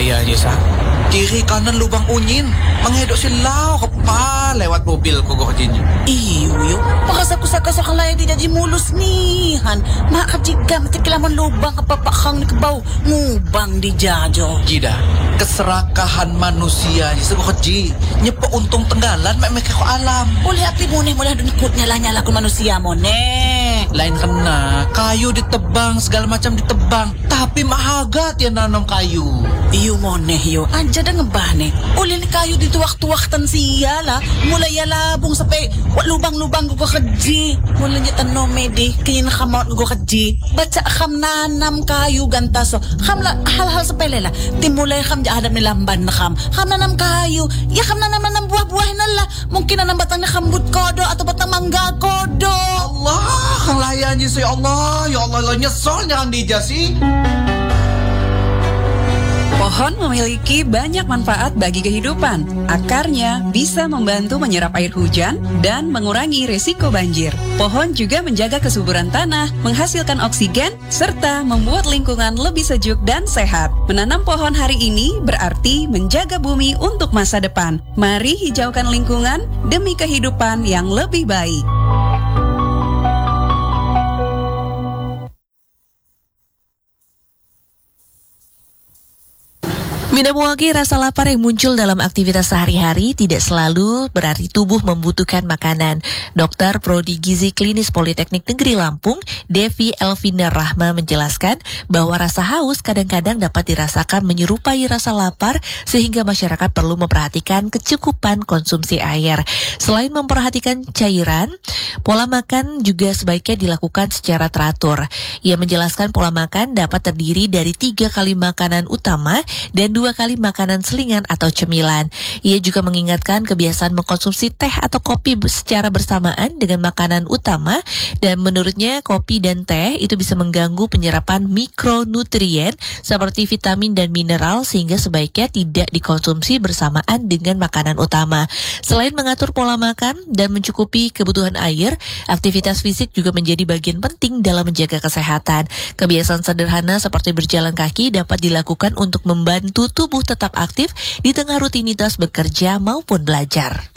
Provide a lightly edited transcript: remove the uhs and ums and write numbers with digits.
layanya sa. Kiri kanan lubang ungin. Menghedok silau kepa lewat mobil ko gokjinyo. Iyo, pakasap-kusap kalaya di jadi mulus nihan. Makajigam tikilaman lubang kapapakang ni kabaw. Ngubang di jajo. Jida, keserakahan manusia sa gokji. Nyepa untung tenggalan mek ko alam. Boleh api mo ne, mula doon ikut nyala-nyala ko manusia mo ne. Lain kena, kayu ditebang, segala macam ditebang. Tapi mahagat ya nanam kayu. Iyo mo ne, iyo. Anja da ngebane. Uli ni kayo dito waktu-waktan siya la. Mula yalabong sa pe. Lubang-lubang ko kaji. Mula niya tanong medi. Kaya nakamot ko kaji. Baca kam nanam kayo gantaso. Kam la hal-hal sa pelela. Timulay kam di adam nilamban na kam. Kam nanam kayo. Ya kam nanam buah-buah na la. Mungkin nanam batang na kambut kodo atau batang mangga kodo. Allah, kang layanya sa Allah. Ya Allah, nyesol niya kang dijasi. Pohon memiliki banyak manfaat bagi kehidupan. Akarnya bisa membantu menyerap air hujan dan mengurangi risiko banjir. Pohon juga menjaga kesuburan tanah, menghasilkan oksigen, serta membuat lingkungan lebih sejuk dan sehat. Menanam pohon hari ini berarti menjaga bumi untuk masa depan. Mari hijaukan lingkungan demi kehidupan yang lebih baik. Minamuaki rasa lapar yang muncul dalam aktivitas sehari-hari tidak selalu berarti tubuh membutuhkan makanan. Dokter Prodi Gizi Klinis Politeknik Negeri Lampung, Devi Elvina Rahma menjelaskan bahwa rasa haus kadang-kadang dapat dirasakan menyerupai rasa lapar sehingga masyarakat perlu memperhatikan kecukupan konsumsi air. Selain memperhatikan cairan, pola makan juga sebaiknya dilakukan secara teratur. Ia menjelaskan pola makan dapat terdiri dari 3 kali makanan utama dan 2 kali makanan selingan atau cemilan. Ia juga mengingatkan kebiasaan mengkonsumsi teh atau kopi secara bersamaan dengan makanan utama dan menurutnya kopi dan teh itu bisa mengganggu penyerapan mikronutrien seperti vitamin dan mineral sehingga sebaiknya tidak dikonsumsi bersamaan dengan makanan utama. Selain mengatur pola makan dan mencukupi kebutuhan air, aktivitas fisik juga menjadi bagian penting dalam menjaga kesehatan. Kebiasaan sederhana seperti berjalan kaki dapat dilakukan untuk membantu tubuh tetap aktif di tengah rutinitas bekerja maupun belajar.